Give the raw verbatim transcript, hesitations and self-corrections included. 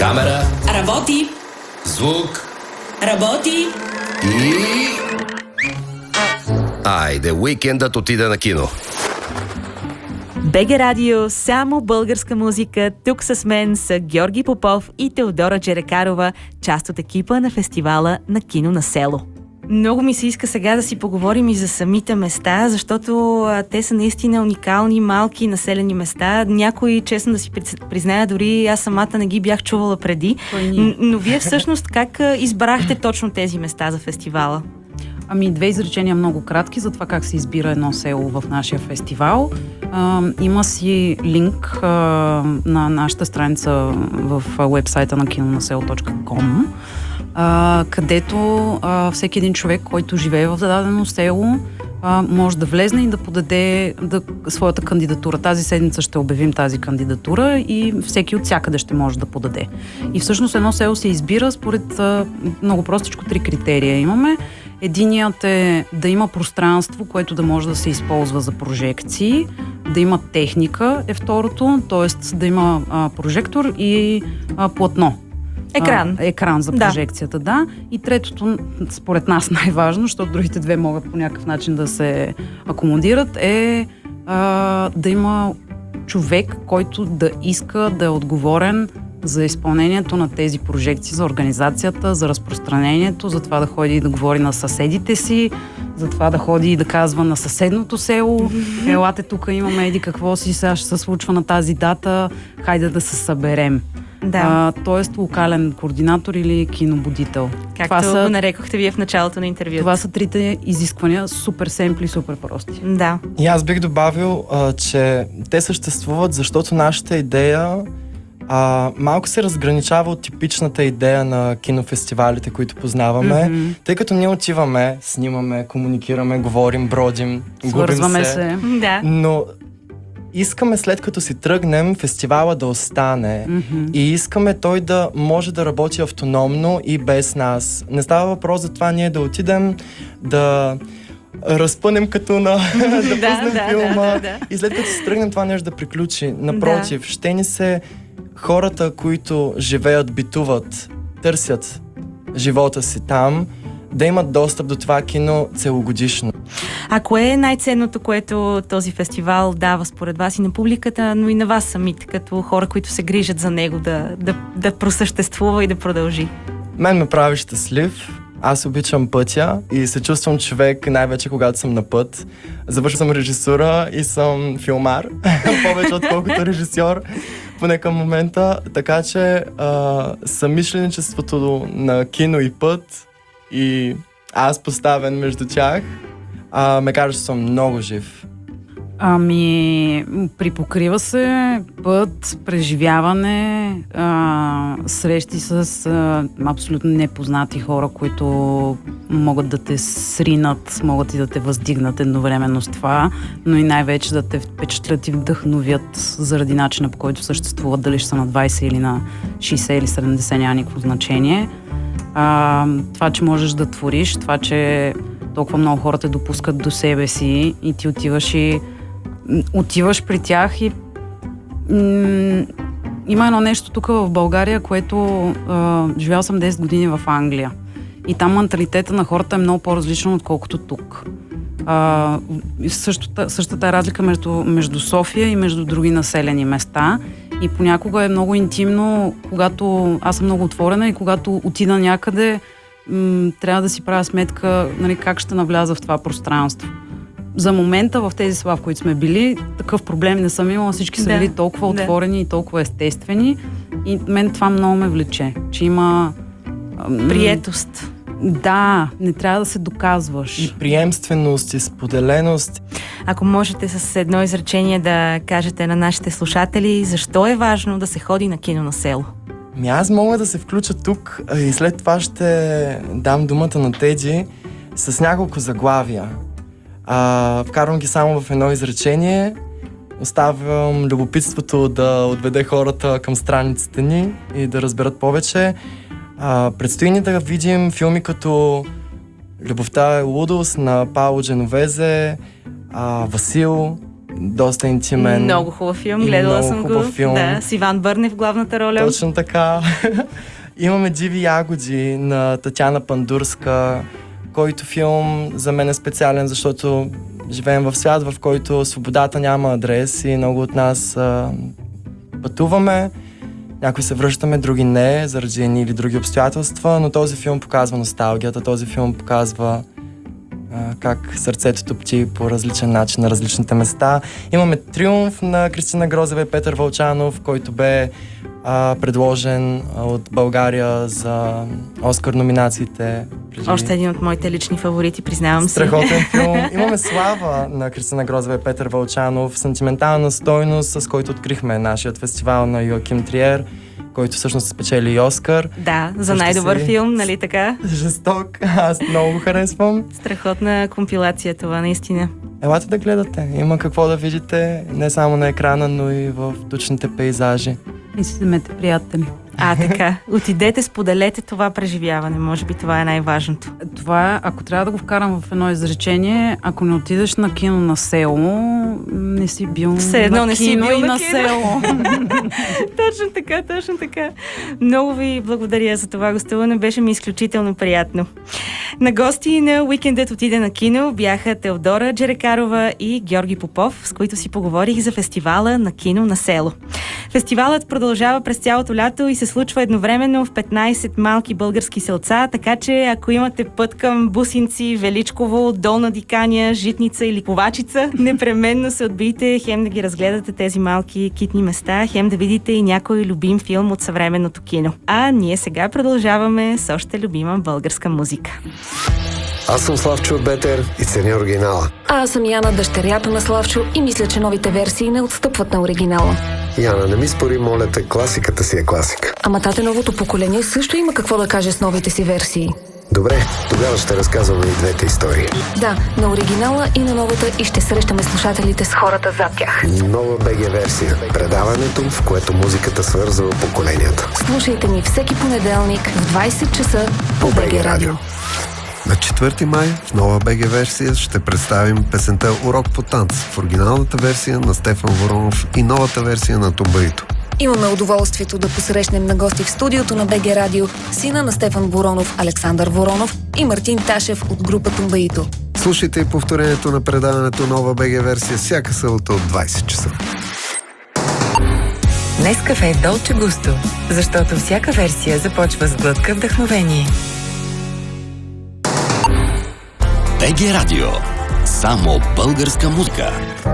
Камера. Работи. Звук. Работи. И... Айде, уикендът отида на кино. БГ Радио, само българска музика. Тук с мен са Георги Попов и Теодора Джерекарова, част от екипа на фестивала на кино на село. Много ми се иска сега да си поговорим и за самите места, защото а, те са наистина уникални, малки населени места. Някои, честно да си призная, дори аз самата не ги бях чувала преди. Н- но вие всъщност как а, избрахте точно тези места за фестивала? Ами, две изречения много кратки за това как се избира едно село в нашия фестивал. А, има си линк а, на нашата страница в уебсайта на кинонасело точка ком, а, където а, всеки един човек, който живее в дадено село, а, може да влезне и да подаде да, своята кандидатура. Тази седмица ще обявим тази кандидатура и всеки от всякъде ще може да подаде. И всъщност едно село се избира според а, много простичко три критерия имаме. Единият е да има пространство, което да може да се използва за прожекции, да има техника е второто, т.е. да има а, прожектор и а, платно. Екран. А, екран за прожекцията, да. да. И третото, според нас най-важно, защото другите две могат по някакъв начин да се акомодират, е а, да има човек, който да иска да е отговорен за изпълнението на тези прожекции, за организацията, за разпространението, за това да ходи и да говори на съседите си, за това да ходи и да казва на съседното село, елате тук имаме еди какво си, сега ще се случва на тази дата, хайде да се съберем. Да. А, тоест локален координатор или кинобудител. Както са, го нарекохте вие в началото на интервюто. Това са трите изисквания, супер семпли, супер прости. Да. И аз бих добавил, а, че те съществуват, защото нашата идея а, малко се разграничава от типичната идея на кинофестивалите, които познаваме, mm-hmm. тъй като ние отиваме, снимаме, комуникираме, говорим, бродим, свързваме губим се. се. Да. Но искаме след като си тръгнем фестивала да остане mm-hmm. и искаме той да може да работи автономно и без нас. Не става въпрос за това ние да отидем, да разпънем като на да пуснем да, филма да, да, да. и след като се тръгнем това нещо да приключи. Напротив, да. Ще ни се хората, които живеят, битуват, търсят живота си там, да имат достъп до това кино целогодишно. А кое е най-ценното, което този фестивал дава според вас и на публиката, но и на вас самите, като хора, които се грижат за него да, да, да просъществува и да продължи? Мен ме прави щастлив. Аз обичам пътя и се чувствам човек най-вече когато съм на път. Завършил съм режисура и съм филмар, повече отколкото режисьор, поне към момента. Така че а, съмишленичеството на кино и път и аз поставен между тях а, ме каже, че съм много жив. Ами, припокрива се път, преживяване, а, срещи с а, абсолютно непознати хора, които могат да те сринат, могат и да те въздигнат едновременно с това, но и най-вече да те впечатлят и вдъхновят заради начина, по който съществуват, дали ще са на двайсет или на шейсет или седемдесет, няма никакво значение. А, това, че можеш да твориш, това, че толкова много хора те допускат до себе си и ти отиваш и отиваш при тях и м- има едно нещо тук в България, което а, живял съм десет години в Англия и там менталитета на хората е много по-различен, отколкото тук. А, същата, същата е разлика между, между София и между други населени места и понякога е много интимно, когато аз съм много отворена и когато отида някъде, м- трябва да си правя сметка, нали, как ще навляза в това пространство. За момента в тези села, в които сме били, такъв проблем не съм имала. Всички са да, били толкова да. отворени и толкова естествени. И мен това много ме влече, че има м- Приетост. Да, не трябва да се доказваш. И приемственост, и споделеност. Ако можете с едно изречение да кажете на нашите слушатели, защо е важно да се ходи на кино на село? Ми аз мога да се включа тук и след това ще дам думата на Теди с няколко заглавия. А, вкарвам ги само в едно изречение. Оставям любопитството да отведе хората към страниците ни и да разберат повече. А, предстои ни да видим филми като Любовта е лудост на Пауло Дженовезе, а, Васил, доста интимен. Много хубав филм, И гледала много съм хубав го. филм. Да, с Иван Бърнев в главната роля. Точно така. Имаме Диви ягоди на Татяна Пандурска, който филм за мен е специален, защото живеем в свят, в който свободата няма адрес и много от нас а, пътуваме. Някои се връщаме, други не, заради едни или други обстоятелства, но този филм показва носталгията, този филм показва а, как сърцето топти по различен начин на различните места. Имаме Триумф на Кристина Грозева и Петър Вълчанов, който бе а, предложен а, от България за Оскар номинациите. Преди... Още един от моите лични фаворити, признавам се. Страхотен филм. Имаме Слава на Кристина Грозева и Петър Вълчанов, сантиментална стойност, с който открихме нашият фестивал на Йоаким Триер, който всъщност спечели и Оскар. Да, за Също най-добър си... филм, нали така? Жесток. Аз много го харесвам. Страхотна компилация това, наистина. Елате да гледате. Има какво да видите не само на екрана, но и в тучните пейзажи. И си вземете приятели. А, така. Отидете, споделете това преживяване. Може би това е най-важното. Това, ако трябва да го вкарам в едно изречение, ако не отидеш на кино на село, не си бил Все едно на не си кино бил и на на кино. село. Точно така, точно така. Много ви благодаря за това гостуване. Беше ми изключително приятно. На гости на Уикендът отиде на кино бяха Теодора Джерекарова и Георги Попов, с които си поговорих за фестивала на кино на село. Фестивалът продължава през цялото лято и се случва едновременно в петнайсет малки български селца, така че ако имате път към Бусинци, Величково, Долна Диканя, Житница или Ковачица, непременно се отбийте хем да ги разгледате тези малки китни места, хем да видите и някой любим филм от съвременното кино. А ние сега продължаваме с още любима българска музика. Аз съм Славчо от Бетер и ценя оригинала. А аз съм Яна, дъщерята на Славчо и мисля, че новите версии не отстъпват на оригинала. Яна, не ми спори, моля те, класиката си е класика. Ама тате, новото поколение също има какво да каже с новите си версии. Добре, тогава ще разказваме и двете истории. Да, на оригинала и на новата и ще срещаме слушателите с хората зад тях. Нова БГ версия. Предаването, в което музиката свързва поколенията. Слушайте ни всеки понеделник в двайсет часа по По БГ Радио. На четвърти май в нова БГ версия ще представим песента Урок по танц в оригиналната версия на Стефан Воронов и новата версия на Тумбаито. Имаме удоволствието да посрещнем на гости в студиото на БГ Радио сина на Стефан Воронов, Александър Воронов и Мартин Ташев от група Тумбаито. Слушайте и повторението на предаването Нова БГ версия всяка събота от двайсет часа. Нескафе е Долче Густо, защото всяка версия започва с глътка вдъхновение. БГ Радио. Само българска музика.